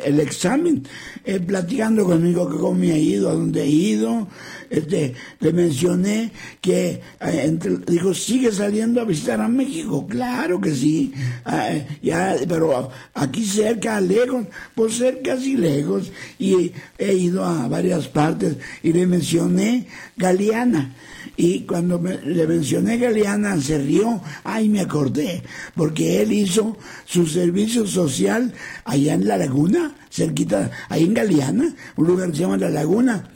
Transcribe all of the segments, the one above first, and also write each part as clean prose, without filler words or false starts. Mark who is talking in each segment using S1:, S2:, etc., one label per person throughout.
S1: el examen, platicando conmigo que cómo me ha ido, a dónde he ido. Le mencioné que dijo, ¿sigue saliendo a visitar a México? Claro que sí, pero aquí cerca, lejos, pues cerca y lejos, y he ido a varias partes, y le mencioné Galeana. Y cuando le mencioné Galeana se rió. Ay, me acordé, porque él hizo su servicio social allá en La Laguna, cerquita, ahí en Galeana, un lugar que se llama La Laguna.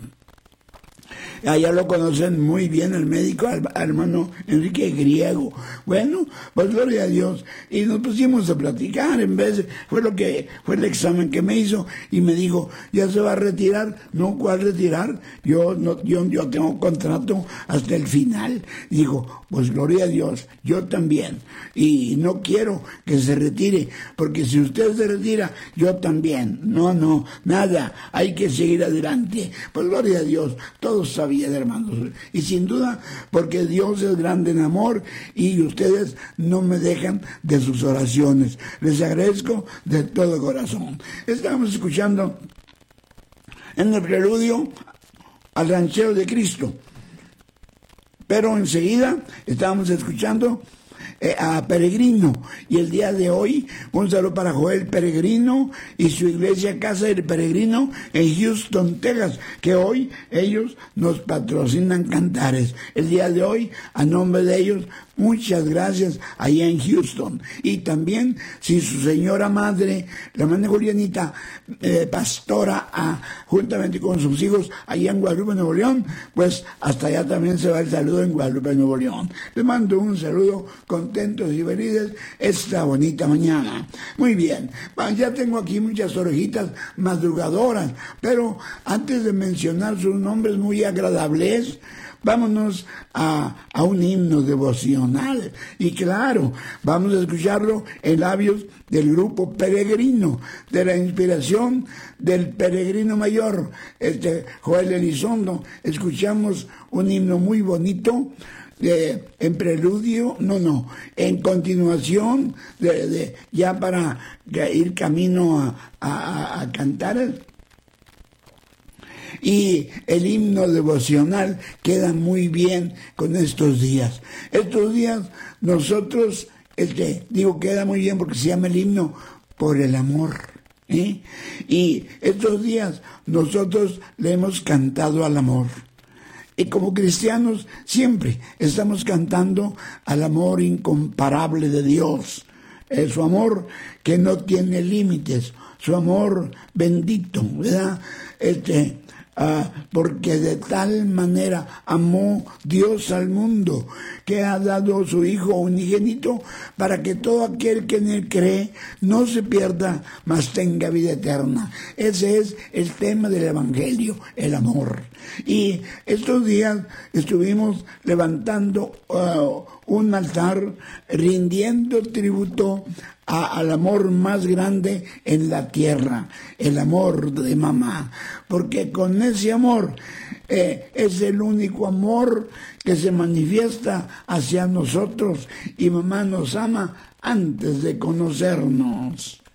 S1: Allá lo conocen muy bien el médico, hermano Enrique Griego. Bueno, pues gloria a Dios. Y nos pusimos a platicar, fue el examen que me hizo, y me dijo, ¿ya se va a retirar? No, ¿cuál retirar? Yo tengo contrato hasta el final. Digo, pues gloria a Dios, yo también. Y no quiero que se retire, porque si usted se retira, yo también. No, nada, hay que seguir adelante. Pues gloria a Dios, todos sabían, hermanos, y sin duda porque Dios es grande en amor, y ustedes no me dejan de sus oraciones. Les agradezco de todo corazón. Estamos escuchando en el preludio al Ranchero de Cristo, pero enseguida estábamos escuchando a Peregrino, y el día de hoy un saludo para Joel Peregrino y su iglesia Casa del Peregrino en Houston, Texas, que hoy ellos nos patrocinan cantares. El día de hoy, a nombre de ellos, muchas gracias allá en Houston. Y también, si su señora madre, la hermana Julianita, pastora juntamente con sus hijos allá en Guadalupe, Nuevo León, pues hasta allá también se va el saludo en Guadalupe, Nuevo León. Les mando un saludo, contentos y felices esta bonita mañana. Muy bien, ya tengo aquí muchas orejitas madrugadoras, pero antes de mencionar sus nombres muy agradables, vámonos a un himno devocional. Y claro, vamos a escucharlo en labios del grupo Peregrino, de la inspiración del Peregrino Mayor, Joel Elizondo. Escuchamos un himno muy bonito, en preludio, en continuación, ya para ir camino a cantar. Y el himno devocional queda muy bien con estos días. Estos días nosotros, queda muy bien porque se llama el himno por el amor. Y estos días nosotros le hemos cantado al amor. Y como cristianos siempre estamos cantando al amor incomparable de Dios. Su amor que no tiene límites, su amor bendito, ¿verdad? Porque de tal manera amó Dios al mundo, que ha dado su Hijo unigénito, para que todo aquel que en él cree no se pierda, mas tenga vida eterna. Ese es el tema del Evangelio, el amor. Y estos días estuvimos levantando un altar, rindiendo tributo al amor más grande en la tierra, el amor de mamá, porque con ese amor es el único amor que se manifiesta hacia nosotros, y mamá nos ama antes de conocernos.